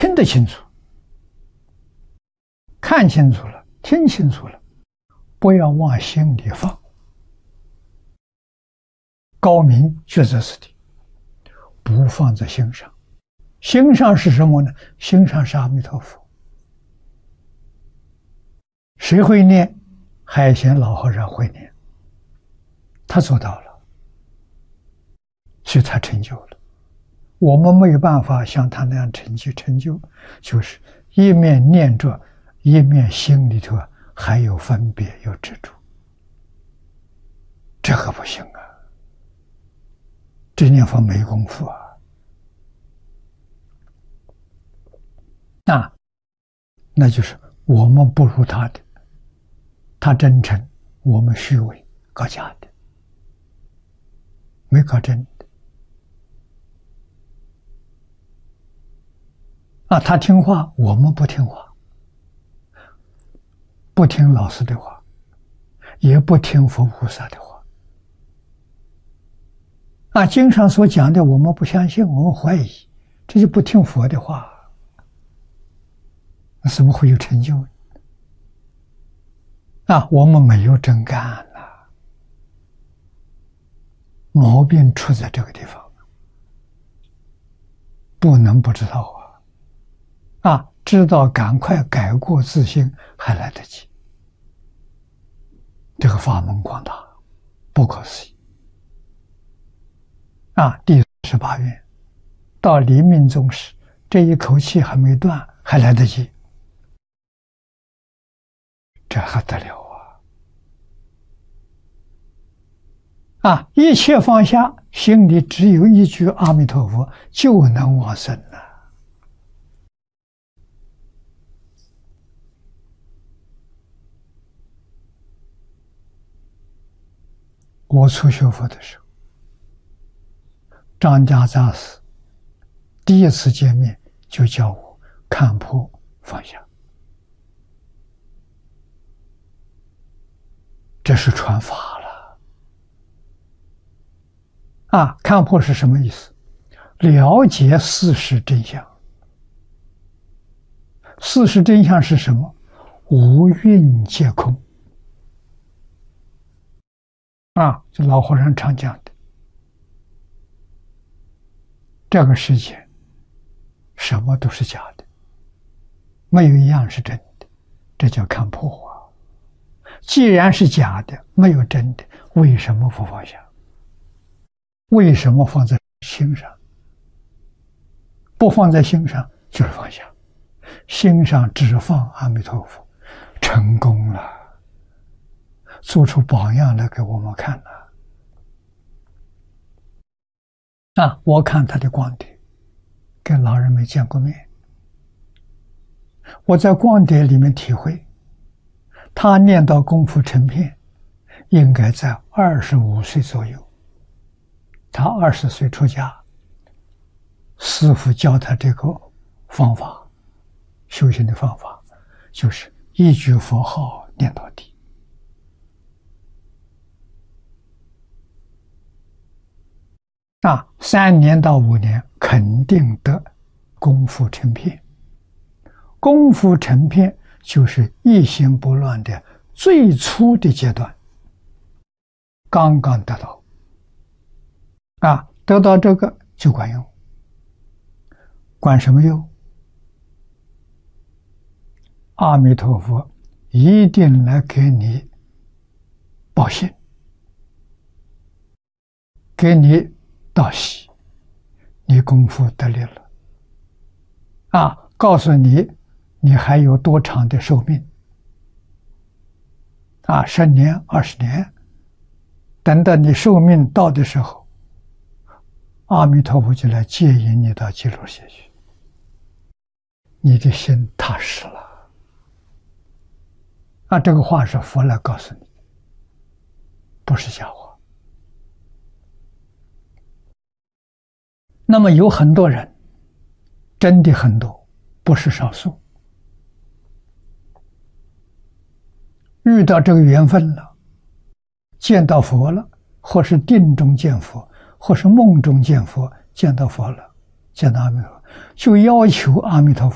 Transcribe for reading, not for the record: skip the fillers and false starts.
听得清楚，看清楚了，听清楚了，不要往心里放。高明觉则是的，不放在心上。心上是什么呢？心上是阿弥陀佛。谁会念？海贤老和尚会念，他做到了，所以他成就了。我们没有办法像他那样成就，就是一面念着，一面心里头还有分别，有执着，这个不行啊！这念佛没功夫啊！那就是我们不如他的，他真诚，我们虚伪，搞假的，没搞真的。他听话，我们不听话，不听老师的话，也不听佛菩萨的话。经上所讲的，我们不相信，我们怀疑，这就不听佛的话，那怎么会有成就呢？我们没有真干毛病出在这个地方，不能不知道知道赶快改过自新还来得及。这个法门广大，不可思议第18愿到临命终时，这一口气还没断，还来得及，这还得了一切放下，心里只有一句阿弥陀佛，就能往生了。我初学佛的时候，张家大师第一次见面就叫我看破放下，这是传法了看破是什么意思？了解事实真相。事实真相是什么？无蕴皆空这老和尚常讲的，这个世界什么都是假的，没有一样是真的，这叫看破既然是假的，没有真的，为什么不放下？为什么放在心上？不放在心上就是放下，心上只放阿弥陀佛，成功了，做出榜样来给我们看了。我看他的光碟，跟老人没见过面，我在光碟里面体会，他念到功夫成片，应该在25岁左右。他20岁出家，师父教他这个方法，修行的方法，就是一句佛号念到底。3年到5年肯定得功夫成片。功夫成片就是一心不乱的最初的阶段，刚刚得到得到这个就管用。管什么用？阿弥陀佛一定来给你报信，给你道喜，你功夫得力了告诉你你还有多长的寿命10年20年，等到你寿命到的时候，阿弥陀佛就来接引你到极乐世界去，你的心踏实了这个话是佛来告诉你，不是假话。那么有很多人，真的很多，不是少数，遇到这个缘分了，见到佛了，或是定中见佛，或是梦中见佛，见到佛了，见到阿弥陀佛，就要求阿弥陀佛